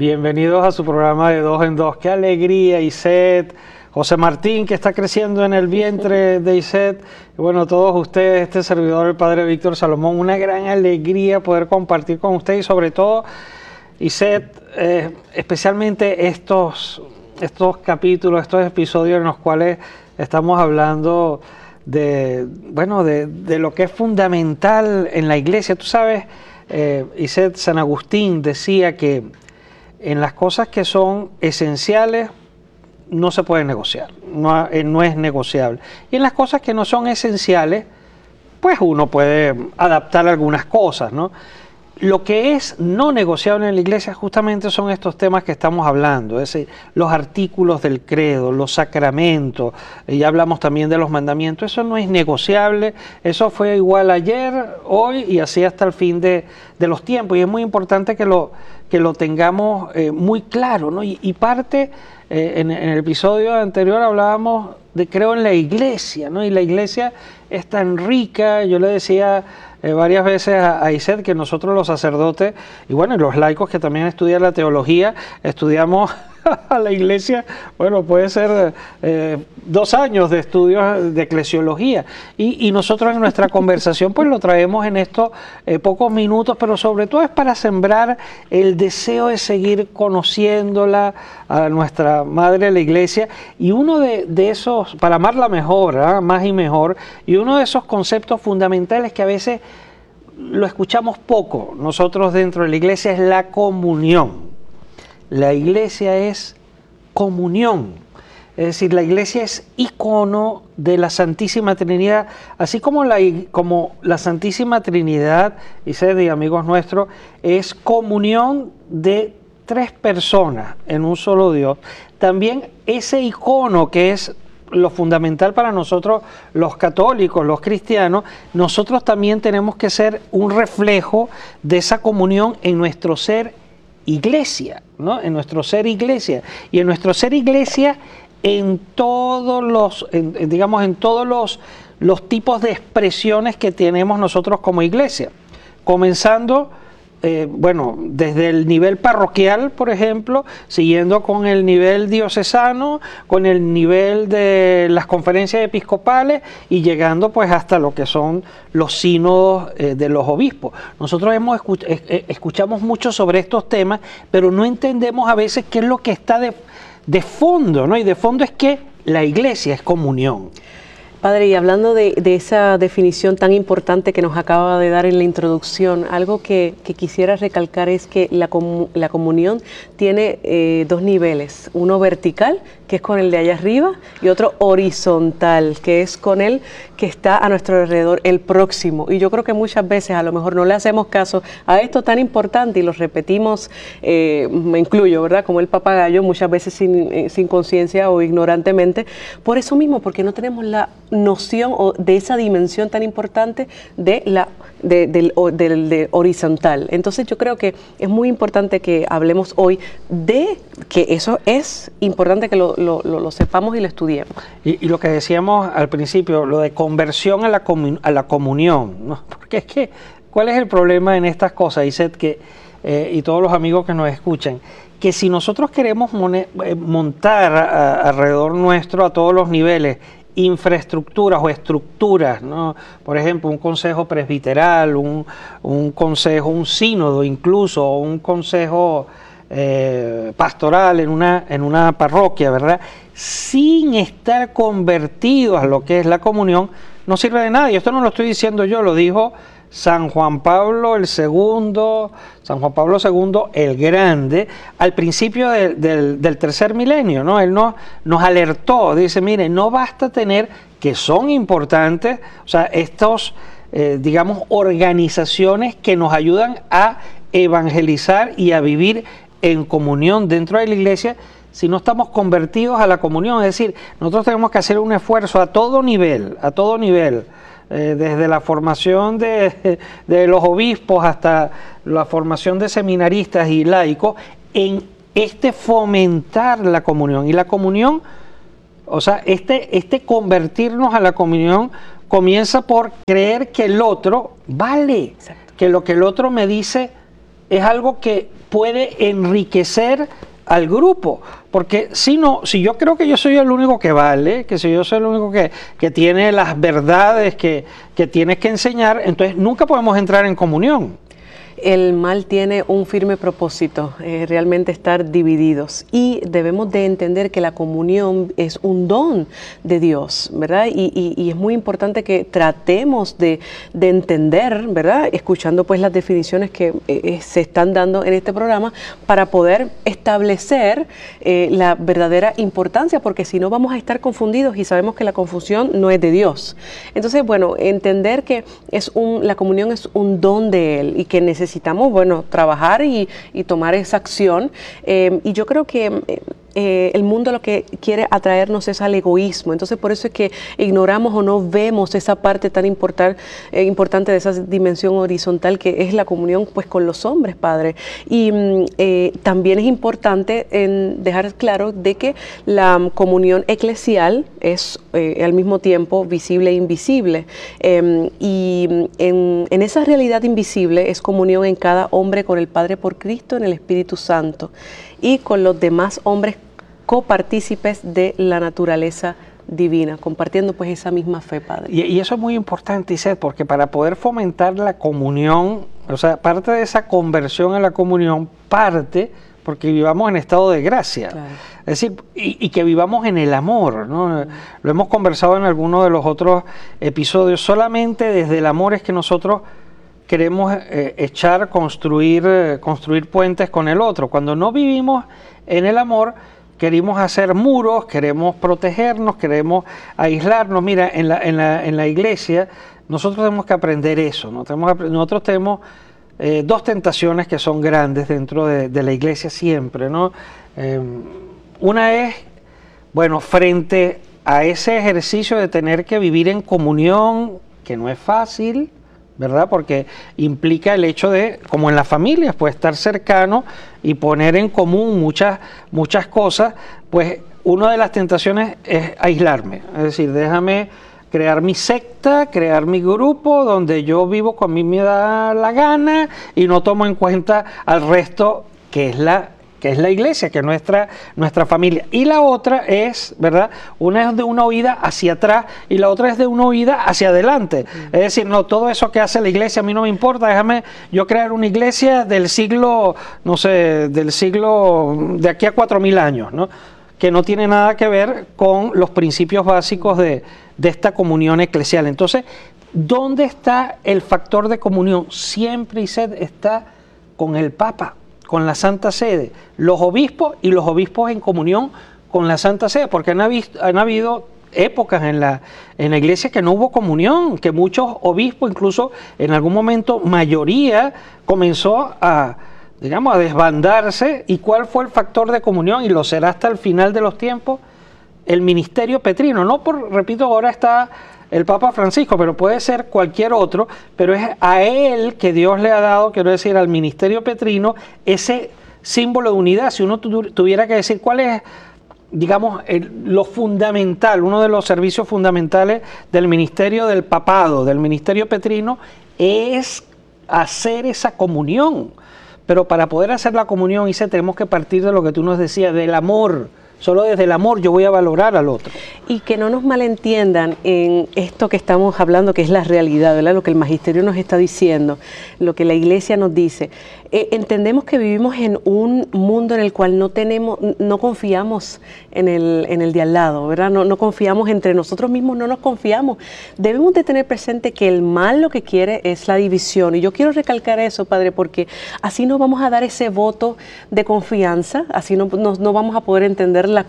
Bienvenidos a su programa de Dos en Dos. ¡Qué alegría, Iset! José Martín, que está creciendo en el vientre de Iset. Y bueno, todos ustedes, este servidor, el padre Víctor Salomón, una gran alegría poder compartir con ustedes y sobre todo, Iset, especialmente estos capítulos, estos episodios en los cuales estamos hablando de lo que es fundamental en la iglesia. Tú sabes, Iset, San Agustín decía que en las cosas que son esenciales no se puede negociar, no es negociable. Y en las cosas que no son esenciales, pues uno puede adaptar algunas cosas, ¿no? Lo que es no negociable en la iglesia justamente son estos temas que estamos hablando, es decir, los artículos del credo, los sacramentos, ya hablamos también de los mandamientos. Eso no es negociable, eso fue igual ayer, hoy y así hasta el fin de los tiempos, y es muy importante que lo tengamos muy claro, ¿no? Y parte, en el episodio anterior hablábamos de creo en la iglesia, ¿no? Y la iglesia es tan rica. Yo le decía varias veces a Iset que nosotros los sacerdotes, y bueno, y los laicos que también estudian la teología, estudiamos a la iglesia, bueno, puede ser 2 años de estudios de eclesiología, y nosotros en nuestra conversación pues lo traemos en estos pocos minutos, pero sobre todo es para sembrar el deseo de seguir conociéndola, a nuestra madre la iglesia, y uno de esos, para amarla mejor, más y mejor, y uno de esos conceptos fundamentales que a veces lo escuchamos poco nosotros dentro de la iglesia es la comunión. La iglesia es comunión, es decir, la iglesia es icono de la Santísima Trinidad, así como la Santísima Trinidad, y amigos nuestros, es comunión de 3 personas en un solo Dios. También ese icono que es lo fundamental para nosotros los católicos, los cristianos, nosotros también tenemos que ser un reflejo de esa comunión en nuestro ser iglesia, ¿no? En nuestro ser iglesia, y en nuestro ser iglesia en todos los tipos de expresiones que tenemos nosotros como iglesia, comenzando desde el nivel parroquial, por ejemplo, siguiendo con el nivel diocesano, con el nivel de las conferencias episcopales y llegando pues hasta lo que son los sínodos de los obispos. Nosotros escuchamos mucho sobre estos temas, pero no entendemos a veces qué es lo que está de fondo, ¿no? Y de fondo es que la iglesia es comunión. Padre, y hablando de esa definición tan importante que nos acaba de dar en la introducción, algo que quisiera recalcar es que la comunión tiene 2 niveles, uno vertical, que es con el de allá arriba, y otro horizontal, que es con el que está a nuestro alrededor, el próximo. Y yo creo que muchas veces a lo mejor no le hacemos caso a esto tan importante y lo repetimos, me incluyo, ¿verdad? Como el papagayo, muchas veces sin conciencia o ignorantemente, por eso mismo, porque no tenemos la noción de esa dimensión tan importante del horizontal. Entonces yo creo que es muy importante que hablemos hoy de que eso es importante que lo sepamos y lo estudiemos. Y lo que decíamos al principio, lo de conversión a la comunión, ¿no? Porque es que, ¿cuál es el problema en estas cosas, Iset, y todos los amigos que nos escuchan? Que si nosotros queremos montar alrededor nuestro a todos los niveles infraestructuras o estructuras, ¿no? Por ejemplo, un consejo presbiteral, un consejo, un sínodo incluso, o un consejo pastoral en una parroquia, ¿verdad? Sin estar convertidos a lo que es la comunión, no sirve de nada. Y esto no lo estoy diciendo yo, lo dijo San Juan Pablo II el Grande, al principio del tercer milenio, ¿no? Él nos alertó, dice, mire, no basta tener, que son importantes, o sea, estos, organizaciones que nos ayudan a evangelizar y a vivir en comunión dentro de la iglesia, si no estamos convertidos a la comunión. Es decir, nosotros tenemos que hacer un esfuerzo a todo nivel, desde la formación de los obispos hasta la formación de seminaristas y laicos, en fomentar la comunión. Y la comunión, o sea, convertirnos a la comunión comienza por creer que el otro vale. Exacto. Que lo que el otro me dice es algo que puede enriquecer al grupo, porque si yo creo que yo soy el único que vale, que si yo soy el único que tiene las verdades que tienes que enseñar, entonces nunca podemos entrar en comunión. El mal tiene un firme propósito, realmente estar divididos, y debemos de entender que la comunión es un don de Dios, ¿verdad? Y es muy importante que tratemos de entender, ¿verdad? Escuchando pues las definiciones que se están dando en este programa para poder establecer la verdadera importancia, porque si no vamos a estar confundidos y sabemos que la confusión no es de Dios. Entonces, bueno, entender que la comunión es un don de Él y que necesitamos, bueno, trabajar y tomar esa acción. Y yo creo que el mundo lo que quiere atraernos es al egoísmo. Entonces, por eso es que ignoramos o no vemos esa parte tan importante de esa dimensión horizontal que es la comunión pues con los hombres, Padre. Y también es importante dejar claro de que la comunión eclesial es al mismo tiempo visible e invisible. Y en esa realidad invisible es comunión en cada hombre con el Padre por Cristo en el Espíritu Santo y con los demás hombres copartícipes de la naturaleza divina, compartiendo pues esa misma fe, Padre. Y eso es muy importante, Iset, porque para poder fomentar la comunión, o sea, parte de esa conversión a la comunión parte porque vivamos en estado de gracia, claro. Es decir, y que vivamos en el amor, ¿no? Lo hemos conversado en algunos de los otros episodios. Solamente desde el amor es que nosotros queremos construir puentes con el otro. Cuando no vivimos en el amor, queremos hacer muros, queremos protegernos, queremos aislarnos. Mira, en la iglesia nosotros tenemos que aprender eso, ¿no? Nosotros tenemos dos tentaciones que son grandes dentro de la iglesia siempre, ¿no? Una es, bueno, frente a ese ejercicio de tener que vivir en comunión, que no es fácil, ¿verdad? Porque implica el hecho de, como en las familias, pues estar cercano y poner en común muchas cosas, pues una de las tentaciones es aislarme, es decir, déjame crear mi secta, crear mi grupo, donde yo vivo con mí me da la gana y no tomo en cuenta al resto, que es la iglesia, que es nuestra familia. Y la otra es, ¿verdad? Una es de una oída hacia atrás y la otra es de una oída hacia adelante. Es decir, no, todo eso que hace la iglesia a mí no me importa, déjame yo crear una iglesia del siglo, no sé, de aquí a 4000 años, ¿no? Que no tiene nada que ver con los principios básicos de esta comunión eclesial. Entonces, ¿dónde está el factor de comunión? Siempre, Iset, está con el Papa, con la Santa Sede, los obispos y los obispos en comunión con la Santa Sede, porque han habido épocas en la iglesia que no hubo comunión, que muchos obispos, incluso en algún momento mayoría, comenzó a desbandarse. ¿Y cuál fue el factor de comunión? Y lo será hasta el final de los tiempos, el ministerio petrino. Repito, ahora está el Papa Francisco, pero puede ser cualquier otro, pero es a él que Dios le ha dado, quiero decir, al ministerio petrino, ese símbolo de unidad. Si uno tuviera que decir cuál es, digamos, lo fundamental, uno de los servicios fundamentales del ministerio del papado, del ministerio petrino, es hacer esa comunión. Pero para poder hacer la comunión, tenemos que partir de lo que tú nos decías, del amor. Solo desde el amor yo voy a valorar al otro. Y que no nos malentiendan en esto que estamos hablando, que es la realidad, ¿verdad? Lo que el magisterio nos está diciendo, lo que la iglesia nos dice. Entendemos que vivimos en un mundo en el cual no confiamos en el de al lado, ¿verdad? No confiamos entre nosotros mismos, no nos confiamos. Debemos de tener presente que el mal lo que quiere es la división. Y yo quiero recalcar eso, Padre, porque así no vamos a dar ese voto de confianza, así no vamos a poder entender la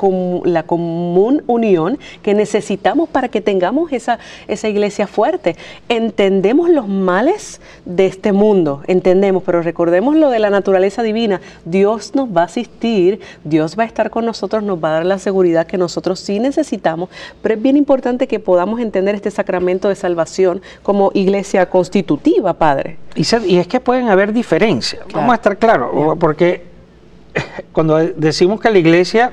común unión que necesitamos para que tengamos esa iglesia fuerte. Entendemos los males de este mundo, pero recordemos lo de la naturaleza divina. Dios nos va a asistir, Dios va a estar con nosotros, nos va a dar la seguridad que nosotros sí necesitamos, pero es bien importante que podamos entender este sacramento de salvación como iglesia constitutiva, Padre. Y es que pueden haber diferencias, claro. Vamos a estar claros, porque cuando decimos que la iglesia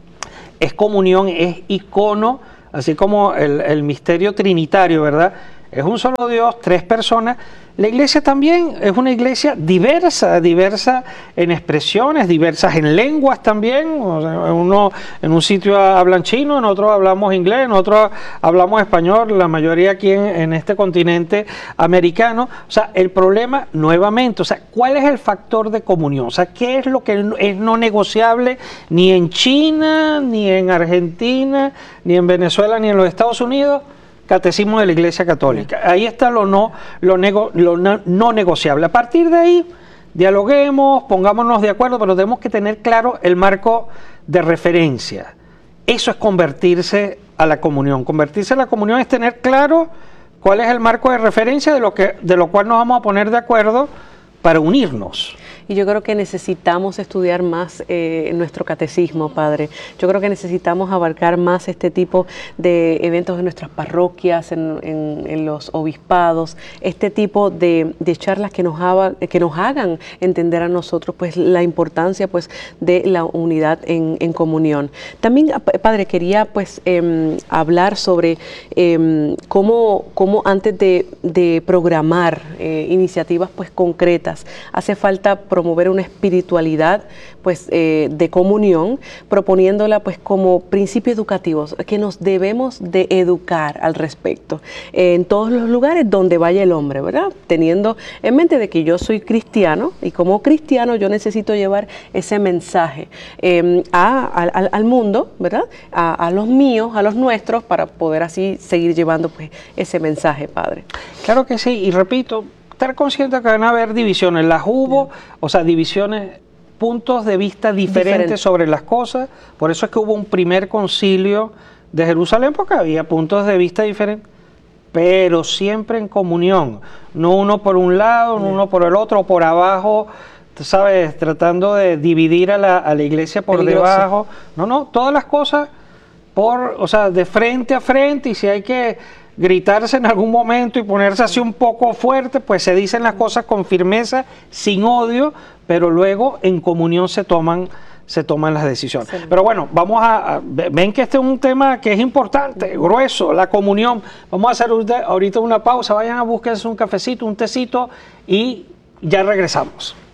es comunión, es icono, así como el misterio trinitario, ¿verdad? es un solo Dios, 3 personas. La iglesia también es una iglesia diversa, diversa en expresiones, diversas en lenguas también. O sea, uno en un sitio hablan chino, en otro hablamos inglés, en otro hablamos español, la mayoría aquí en este continente americano. O sea, el problema nuevamente, o sea, ¿cuál es el factor de comunión? O sea, ¿qué es lo que es no negociable ni en China, ni en Argentina, ni en Venezuela, ni en los Estados Unidos? Catecismo de la Iglesia Católica. Ahí está lo no negociable. A partir de ahí, dialoguemos, pongámonos de acuerdo, pero tenemos que tener claro el marco de referencia. Eso es convertirse a la comunión. Convertirse a la comunión es tener claro cuál es el marco de referencia de lo cual nos vamos a poner de acuerdo para unirnos. Y yo creo que necesitamos estudiar más nuestro catecismo, Padre. Yo creo que necesitamos abarcar más este tipo de eventos en nuestras parroquias, en los obispados, este tipo de charlas que nos hagan entender a nosotros pues la importancia pues de la unidad en comunión. También, Padre, quería pues hablar sobre cómo antes de programar iniciativas pues concretas, hace falta promover una espiritualidad pues de comunión, proponiéndola pues como principio educativos, que nos debemos de educar al respecto en todos los lugares donde vaya el hombre, ¿verdad? Teniendo en mente de que yo soy cristiano y como cristiano yo necesito llevar ese mensaje al mundo, ¿verdad? A los míos, a los nuestros, para poder así seguir llevando pues ese mensaje, Padre. Claro que sí, y repito, estar consciente que van a haber divisiones, las hubo, o sea, divisiones, puntos de vista diferentes sobre las cosas, por eso es que hubo un primer concilio de Jerusalén, porque había puntos de vista diferentes, pero siempre en comunión, no uno por un lado, no uno por el otro, o por abajo, tú sabes, tratando de dividir a la iglesia por debajo, no, todas las cosas o sea, de frente a frente, y si hay que gritarse en algún momento y ponerse así un poco fuerte, pues se dicen las cosas con firmeza, sin odio, pero luego en comunión se toman las decisiones. Sí. Pero bueno, ven que este es un tema que es importante, grueso, la comunión. Vamos a hacer ahorita una pausa, vayan a buscarse un cafecito, un tecito y ya regresamos.